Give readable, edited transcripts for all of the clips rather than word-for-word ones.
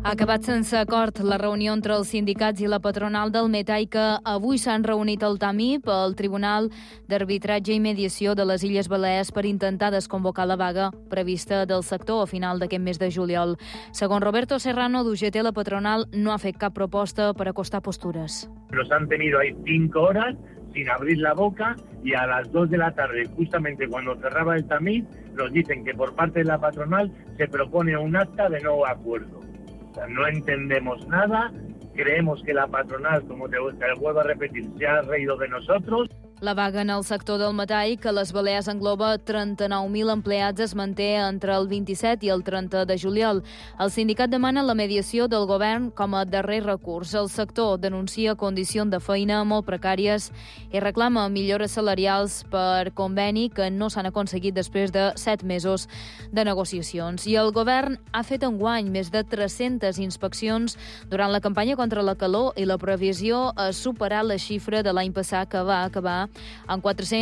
Ha acabat sense acord la reunió entre els sindicats i la patronal del metall que avui s'han reunit al TAMIP, el Tribunal d'Arbitratge i Mediació de les Illes Balears, per intentar desconvocar la vaga prevista del sector a final d'aquest mes de juliol. Segons Roberto Serrano, d'UGT, la patronal no ha fet cap proposta per acostar postures. Nos han tenido ahí 5 horas sin abrir la boca y a las 2 de la tarde, justamente cuando cerraba el TAMIP, nos dicen que por parte de la patronal se propone un acta de no acuerdo. O sea, no entendemos nada, creemos que la patronal, como te vuelvo a repetir, se ha reído de nosotros. La vaga en el sector del metall, que a les Balears engloba 39.000 empleats, es manté entre el 27 i el 30 de juliol. El sindicat demana la mediació del govern com a darrer recurs. El sector denuncia condicions de feina molt precàries i reclama millores salarials per conveni que no s'han aconseguit després de 7 mesos de negociacions. I el govern ha fet enguany més de 300 inspeccions durant la campanya contra la calor i la previsió és superar la xifra de l'any passat, que va acabar amb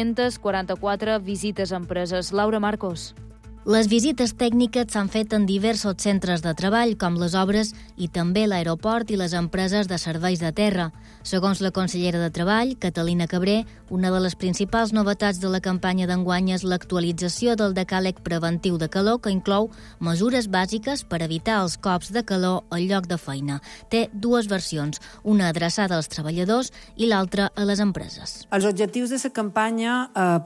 444 visites a empreses. Laura Marcos. Les visites tècniques s'han fet en diversos centres de treball, com les obres i també l'aeroport i les empreses de serveis de terra. Segons la consellera de Treball, Catalina Cabré, una de les principals novetats de la campanya d'enguany és l'actualització del decàleg preventiu de calor, que inclou mesures bàsiques per evitar els cops de calor al lloc de feina. Té dues versions, una adreçada als treballadors i l'altra a les empreses. Els objectius de la campanya,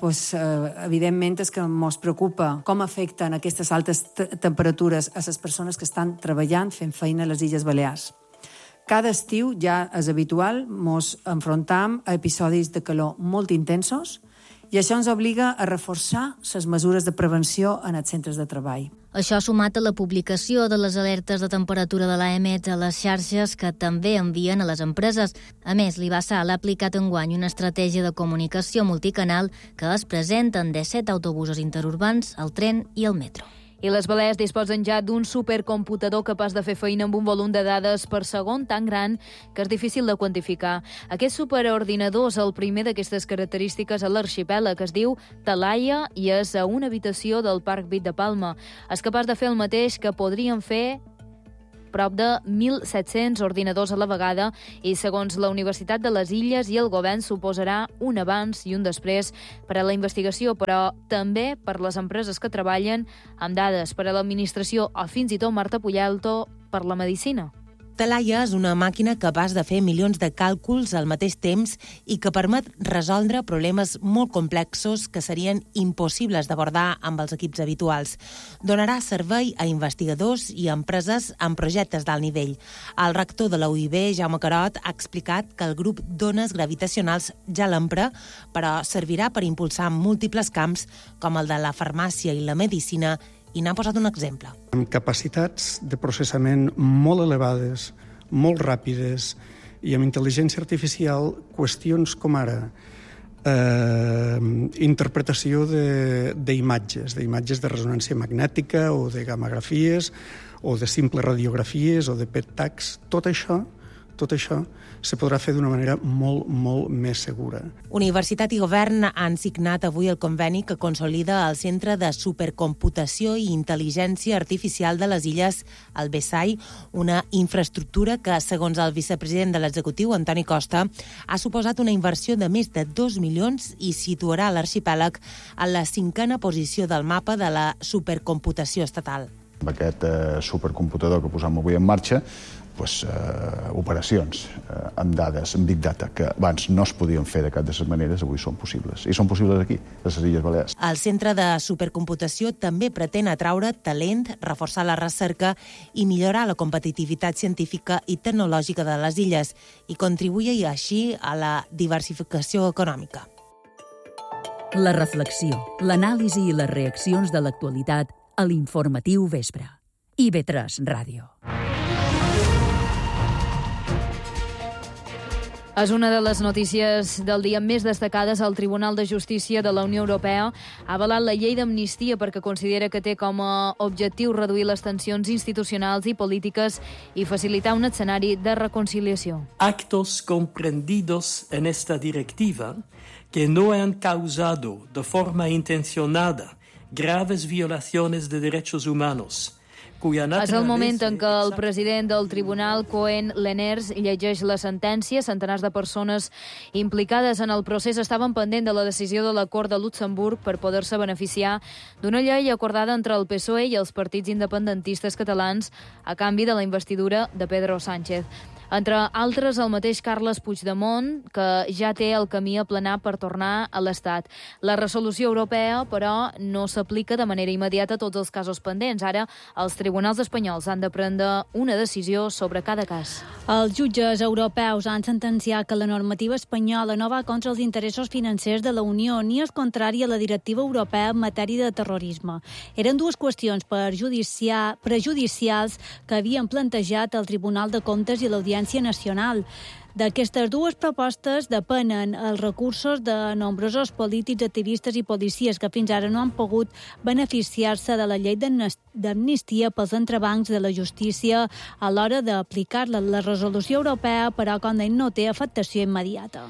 evidentment, és que ens preocupa com afecten aquestes altes temperatures a les persones que estan treballant, fent feina a les Illes Balears. Cada estiu, ja és habitual, ens enfrontam a episodis de calor molt intensos i això ens obliga a reforçar les mesures de prevenció en els centres de treball. Això sumat a la publicació de les alertes de temperatura de l'AEMET a les xarxes que també envien a les empreses. A més, l'Ibassal ha aplicat enguany una estratègia de comunicació multicanal que es presenta en 17 autobusos interurbans, el tren i el metro. I les Balears disposen ja d'un supercomputador capaç de fer feina amb un volum de dades per segon tan gran que és difícil de quantificar. Aquest superordinador és el primer d'aquestes característiques a l'arxipèlag, que es diu Talaia i és a una habitació del Parc Vic de Palma. És capaç de fer el mateix que podrien fer prop de 1.700 ordinadors a la vegada i, segons la Universitat de les Illes i el govern, suposarà un abans i un després per a la investigació, però també per les empreses que treballen amb dades, per a l'administració o fins i tot, Marta Puyalto, per la medicina. Talaia és una màquina capaç de fer milions de càlculs al mateix temps i que permet resoldre problemes molt complexos que serien impossibles d'abordar amb els equips habituals. Donarà servei a investigadors i a empreses amb projectes d'alt nivell. El rector de la UIB, Jaume Carot, ha explicat que el grup d'ones gravitacionals ja l'empra, però servirà per impulsar múltiples camps com el de la farmàcia i la medicina, i n'ha posat un exemple. Amb capacitats de processament molt elevades, molt ràpides, i amb intel·ligència artificial, qüestions com ara interpretació d'imatges de ressonància magnètica o de gamografies o de simples radiografies o de PET-tags, tot això se podrà fer d'una manera molt, molt més segura. Universitat i Govern han signat avui el conveni que consolida el Centre de Supercomputació i Intel·ligència Artificial de les Illes, el BESAI, una infraestructura que, segons el vicepresident de l'executiu, Antoni Costa, ha suposat una inversió de més de 2 milions i situarà l'arxipèlag en la 5a posició del mapa de la supercomputació estatal. Amb aquest supercomputador que posam avui en marxa, operacions amb dades, amb Big Data, que abans no es podien fer de cap de les maneres, avui són possibles. I són possibles aquí, a les Illes Balears. El Centre de Supercomputació també pretén atraure talent, reforçar la recerca i millorar la competitivitat científica i tecnològica de les illes i contribuir així a la diversificació econòmica. La reflexió, l'anàlisi i les reaccions de l'actualitat a l'Informatiu Vespre. IB3 Ràdio. És una de les notícies del dia més destacades. El Tribunal de Justícia de la Unió Europea ha avalat la llei d'amnistia perquè considera que té com a objectiu reduir les tensions institucionals i polítiques i facilitar un escenari de reconciliació. Actos comprendidos en esta directiva que no han causado de forma intencionada graves violaciones de derechos humanos, És el moment en què el president del tribunal, Cohen Lenners, llegeix la sentència. Centenars de persones implicades en el procés estaven pendent de la decisió de la Cort de Luxemburg per poder-se beneficiar d'una llei acordada entre el PSOE i els partits independentistes catalans a canvi de la investidura de Pedro Sánchez. Entre altres, el mateix Carles Puigdemont, que ja té el camí aplanat per tornar a l'Estat. La resolució europea, però, no s'aplica de manera immediata a tots els casos pendents. Ara, els tribunals espanyols han de prendre una decisió sobre cada cas. Els jutges europeus han sentenciat que la normativa espanyola no va contra els interessos financers de la Unió ni és contrària a la directiva europea en matèria de terrorisme. Eren dues qüestions prejudicials que havien plantejat el Tribunal de Comptes i l'Audiència Nacional. D'aquestes dues propostes depenen els recursos de nombrosos polítics, activistes i policies que fins ara no han pogut beneficiar-se de la llei d'amnistia pels entrebancs de la justícia a l'hora d'aplicar-la. La resolució europea, però, com deien, no té afectació immediata.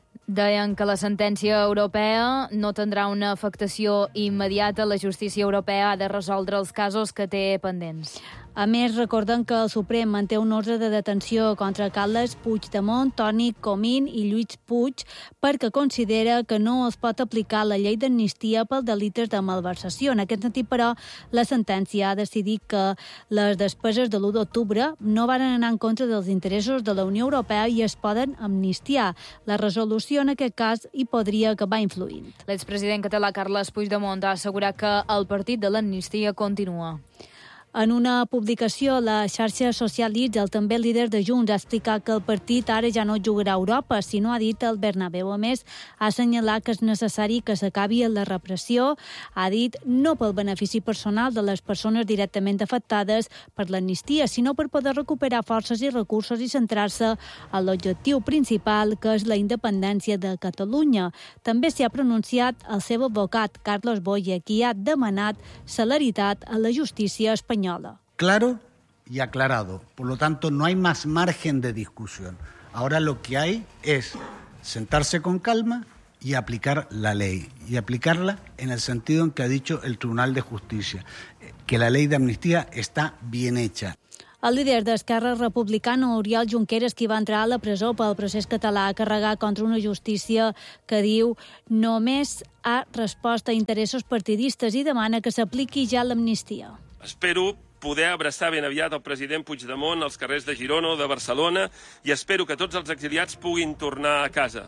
Deien que la sentència europea no tindrà una afectació immediata. La justícia europea ha de resoldre els casos que té pendents. A més, recorden que el Suprem manté un ordre de detenció contra Carles Puigdemont, Toni Comín i Lluís Puig perquè considera que no es pot aplicar la llei d'amnistia pel delictes de malversació. En aquest sentit, però, la sentència ha decidit que les despeses de l'1 d'octubre no van anar en contra dels interessos de la Unió Europea i es poden amnistiar. La resolució, en aquest cas, hi podria acabar influint. L'expresident català Carles Puigdemont ha assegurat que el partit de l'amnistia continua. En una publicació, la xarxa Socialista, el també líder de Junts, ha explicat que el partit ara ja no jugarà a Europa, sinó ha dit el Bernabéu. A més, ha assenyalat que és necessari que s'acabi la repressió, ha dit no pel benefici personal de les persones directament afectades per l'amnistia, sinó per poder recuperar forces i recursos i centrar-se en l'objectiu principal, que és la independència de Catalunya. També s'hi ha pronunciat el seu advocat, Carlos Boye, qui ha demanat celeritat a la justícia espanyola. Claro y aclarado. Por lo tanto, no hay más margen de discusión. Ahora lo que hay es sentarse con calma y aplicar la ley. Y aplicarla en el sentido en que ha dicho el Tribunal de Justicia, que la ley de amnistía está bien hecha. El líder d'Esquerra Republicana, Oriol Junqueras, qui va entrar a la presó pel procés català, ha carregat contra una justícia que diu només ha respost a interessos partidistes i demana que s'apliqui ja l'amnistia. Espero poder abraçar ben aviat el president Puigdemont als carrers de Girona o de Barcelona i espero que tots els exiliats puguin tornar a casa.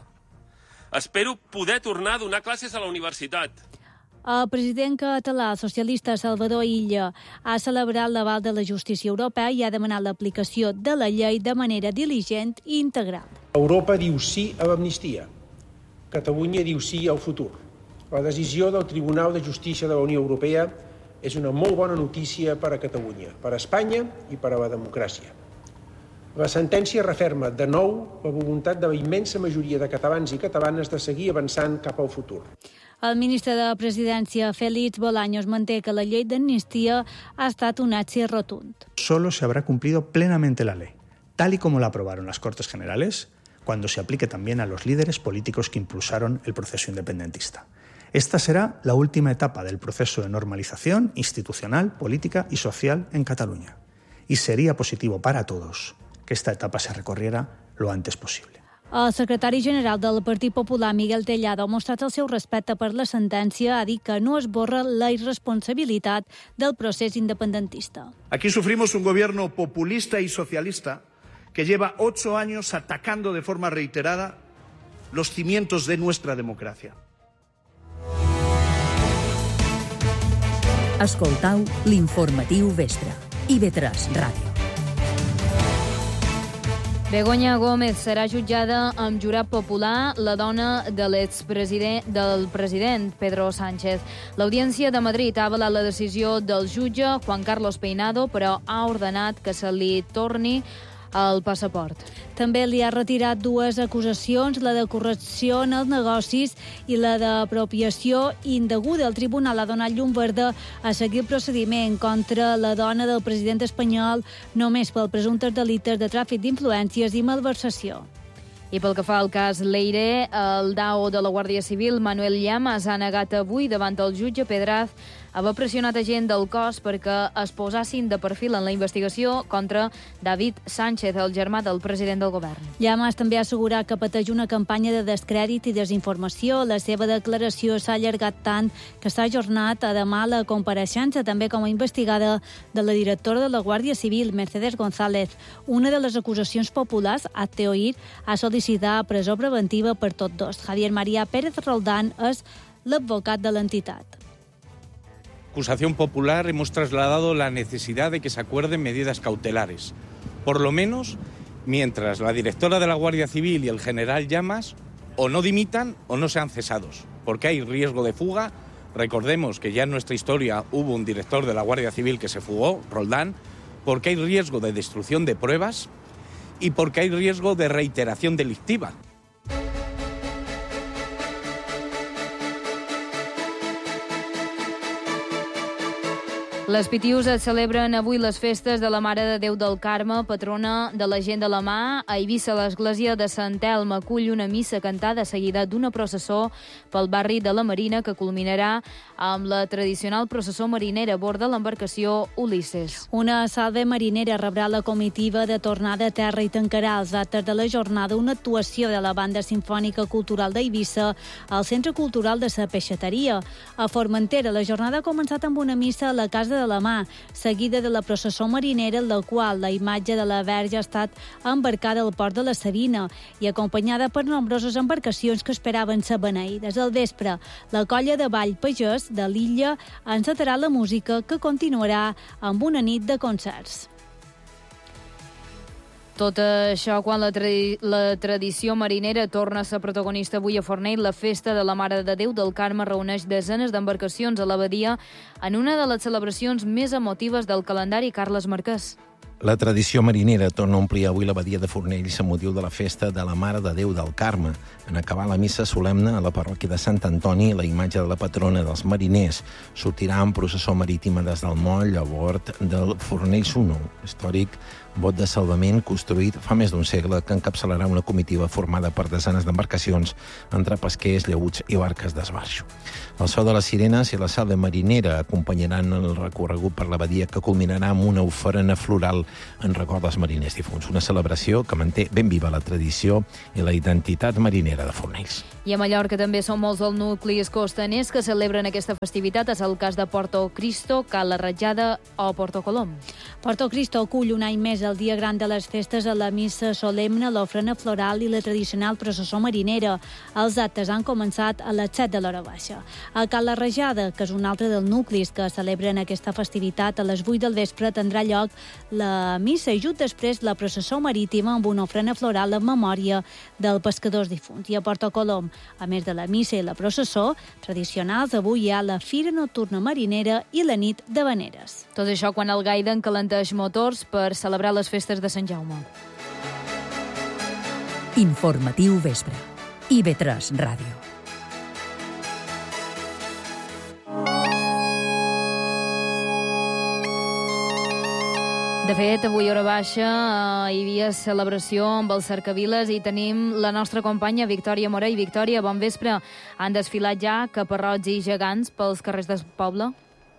Espero poder tornar a donar classes a la universitat. El president català socialista Salvador Illa ha celebrat l'aval de la justícia europea i ha demanat l'aplicació de la llei de manera diligent i integral. Europa diu sí a l'amnistia. Catalunya diu sí al futur. La decisió del Tribunal de Justícia de la Unió Europea és una molt bona notícia per a Catalunya, per a Espanya i per a la democràcia. La sentència referma de nou la voluntat de la immensa majoria de catalans i catalanes de seguir avançant cap al futur. El ministre de Presidència, Félix Bolaños, manté que la llei d'amnistia ha estat un èxit rotund. Solo se habrá cumplido plenamente la ley, tal y como la aprobaron las Cortes Generales, cuando se aplique también a los líderes políticos que impulsaron el proceso independentista. Esta será la última etapa del proceso de normalización institucional, política y social en Cataluña. Y sería positivo para todos que esta etapa se recorriera lo antes posible. El secretari general del Partit Popular, Miguel Tellado, ha mostrat el seu respecte per la sentència, ha dit que no esborra la irresponsabilitat del procés independentista. Aquí sufrimos un gobierno populista y socialista que lleva 8 años atacando de forma reiterada los cimientos de nuestra democracia. Escoltau l'informatiu vespre. IB3 Ràdio. Begoña Gómez serà jutjada amb jurat popular, la dona de del president Pedro Sánchez. L'Audiència de Madrid ha avalat la decisió del jutge Juan Carlos Peinado, però ha ordenat que se li torni el passaport. També li ha retirat 2 acusacions, la de corrupció en els negocis i la d'apropiació indeguda. El tribunal ha donat llum verda a seguir el procediment contra la dona del president espanyol només pel presumptes delictes de tràfic d'influències i malversació. I pel que fa al cas Leire, el DAO de la Guàrdia Civil, Manuel Llamas, ha negat avui davant el jutge Pedraz haver pressionat a gent del cos perquè es posassin de perfil en la investigació contra David Sánchez, el germà del president del govern. Llamas també ha assegurat que pateix una campanya de descrèdit i desinformació. La seva declaració s'ha allargat tant que s'ha ajornat a demà la compareixença també com a investigada de la directora de la Guàrdia Civil, Mercedes González. Una de les acusacions populars, hazte oír, ha sol·licitat presó preventiva per tots dos. Javier María Pérez Roldán és l'advocat de l'entitat. Acusación popular hemos trasladado la necesidad de que se acuerden medidas cautelares, por lo menos mientras la directora de la Guardia Civil y el general Llamas o no dimitan o no sean cesados, porque hay riesgo de fuga. Recordemos que ya en nuestra historia hubo un director de la Guardia Civil que se fugó, Roldán, porque hay riesgo de destrucción de pruebas y porque hay riesgo de reiteración delictiva. Les Pitius es celebren avui les festes de la Mare de Déu del Carme, patrona de la gent de la mà. A Eivissa, l'església de Sant Elm acull una missa cantada seguida d'una processó pel barri de la Marina que culminarà amb la tradicional processó marinera a bord de l'embarcació Ulisses. Una salve marinera rebrà la comitiva de tornada a terra i tancarà els actes de la jornada una actuació de la Banda Simfònica Cultural d'Eivissa al Centre Cultural de la Peixateria. A Formentera, la jornada ha començat amb una missa a la Casa de la Mà, seguida de la processó marinera, en la qual la imatge de la Verge ha estat embarcada al port de la Sabina i acompanyada per nombroses embarcacions que esperaven ser beneïdes. Al vespre, la colla de ball pagès de l'illa encetarà la música, que continuarà amb una nit de concerts. Tot això quan la tradició marinera torna a ser protagonista avui a Fornell. La festa de la Mare de Déu del Carme reuneix desenes d'embarcacions a l'abadia en una de les celebracions més emotives del calendari. Carles Marquès. La tradició marinera torna a omplir avui l'abadia de Fornells amb motiu de la festa de la Mare de Déu del Carme. En acabar la missa solemne a la parròquia de Sant Antoni, la imatge de la patrona dels mariners sortirà en processó marítima des del moll a bord del Fornells 1, històric bot de salvament construït fa més d'un segle que encapçalarà una comitiva formada per desenes d'embarcacions entre pesquers, llauts i barques d'esbarjo. El so de les sirenes i la salve marinera acompanyaran el recorregut per l'abadia, que culminarà amb una oferena floral en record dels mariners difunts. Una celebració que manté ben viva la tradició i la identitat marinera de Fornells. I a Mallorca també són molts els nuclis costaners que celebren aquesta festivitat. És el cas de Porto Cristo, Cala Ratjada o Porto Colom. Porto Cristo acull un any més el dia gran de les festes a la missa solemne, l'ofrena floral i la tradicional processó marinera. Els actes han començat a les 7 de l'hora baixa. A Cala Ratjada, que és un altre dels nuclis que celebren aquesta festivitat, a les 8 del vespre tindrà lloc la missa i just després la processó marítima amb una ofrena floral en memòria del pescadors difunts. I a Porto Colom, a més de la missa i la processó tradicionals, avui hi ha la Fira Nocturna Marinera i la Nit de Veneres. Tot això quan el Gaida encalenteix motors per celebrar les festes de Sant Jaume. Informatiu vespre. IB3 Ràdio. De fet, avui hora baixa hi havia celebració amb els cercaviles i tenim la nostra companya Victòria Morell. Victòria, bon vespre. Han desfilat ja caparrots i gegants pels carrers del poble?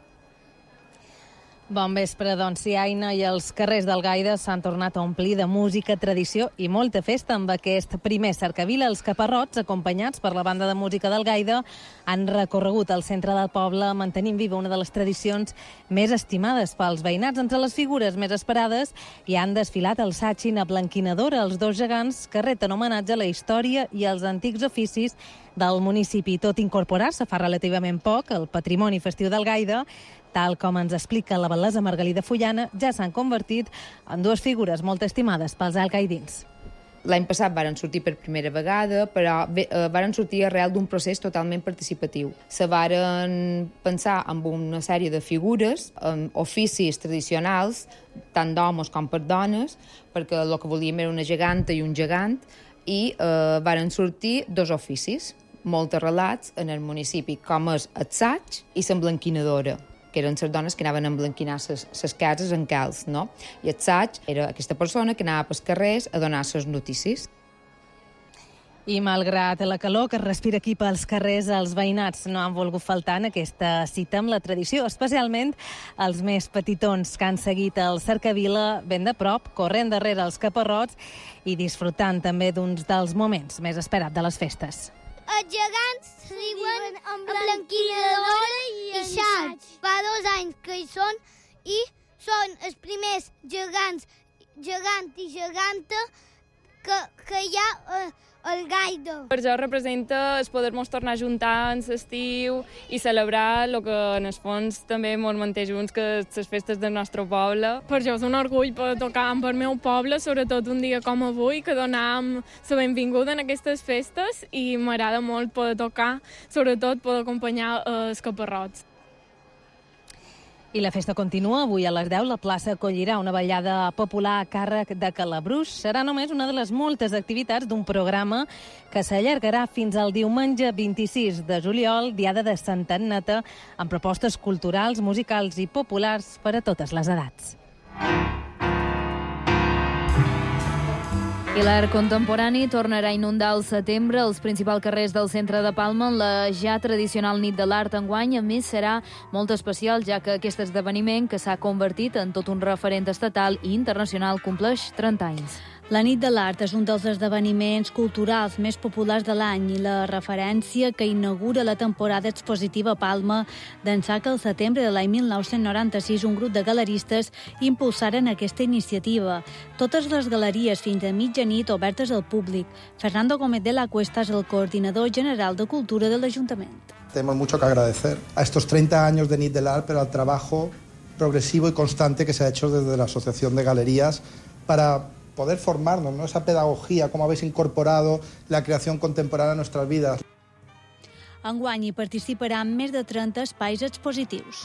Bon vespre, doncs sí, Aina, i els carrers del Gaida s'han tornat a omplir de música, tradició i molta festa amb aquest primer cercavila. Els caparrots, acompanyats per la banda de música del Gaida, han recorregut el centre del poble mantenint viva una de les tradicions més estimades pels veïnats. Entre les figures més esperades hi han desfilat el Sachin a Blanquinadora, els dos gegants que reten homenatge a la història i als antics oficis del municipi. Tot incorporar-se fa relativament poc al patrimoni festiu del Gaida. Tal com ens explica la batlessa Margalida Fullana, ja s'han convertit en dues figures molt estimades pels alcaidins. L'any passat varen sortir per primera vegada, però varen sortir arrel d'un procés totalment participatiu. Se varen pensar en una sèrie de figures, oficis tradicionals, tant d'homes com per dones, perquè el que volíem era una geganta i un gegant, i varen sortir dos oficis molt arrelats en el municipi, com és el saig i l'emblanquinadora, que eren les dones que anaven a emblanquinar les cases en calç, no? I el saig era aquesta persona que anava pels carrers a donar les notícies. I malgrat la calor que es respira aquí pels carrers, els veïnats no han volgut faltar en aquesta cita amb la tradició, especialment els més petitons que han seguit el Cercavila ben de prop, corrent darrere els caparrots i disfrutant també d'uns dels moments més esperats de les festes. Els gegants riuen amb blanquinadora i xats. Fa 2 anys que hi són i són els primers gegant i geganta que hi ha el Gaida. Per jo representa el poder-nos tornar a juntar en l'estiu i celebrar el que en el fons també ens manté junts, que les festes del nostre poble. Per jo és un orgull poder tocar amb el meu poble, sobretot un dia com avui, que donam la benvinguda en aquestes festes i m'agrada molt poder tocar, sobretot poder acompanyar els caparrots. I la festa continua. Avui a les 10 la plaça acollirà una ballada popular a càrrec de Calabruix. Serà només una de les moltes activitats d'un programa que s'allargarà fins al diumenge 26 de juliol, diada de Santa Anneta, amb propostes culturals, musicals i populars per a totes les edats. I l'art contemporani tornarà a inundar al setembre els principals carrers del centre de Palma en la ja tradicional nit de l'art enguany. A més, serà molt especial, ja que aquest esdeveniment, que s'ha convertit en tot un referent estatal i internacional, compleix 30 anys. La nit de l'art és un dels esdeveniments culturals més populars de l'any i la referència que inaugura la temporada expositiva a Palma d'ençà que al setembre de l'any 1996 un grup de galeristes impulsaren aquesta iniciativa. Totes les galeries fins a mitjanit obertes al públic. Fernando Gómez de la Cuesta és el coordinador general de Cultura de l'Ajuntament. Tenemos mucho que agradecer a estos 30 años de Nit de l'Art, pero al trabajo progresivo y constante que se ha hecho desde la Asociación de Galerías para poder formarnos, ¿no? Esa pedagogía, cómo habéis incorporado la creación contemporánea a nuestras vidas. Enguany hi participaran més de 30 espais expositius.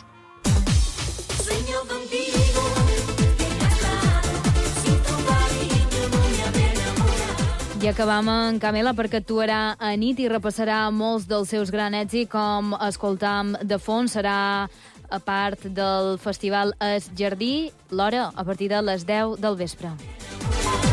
I acabam amb Camela, perquè actuarà a nit i repassarà molts dels seus grans èxits, com escoltam de fons. Serà a part del festival Es Jardí, l'hora a partir de les 10 del vespre.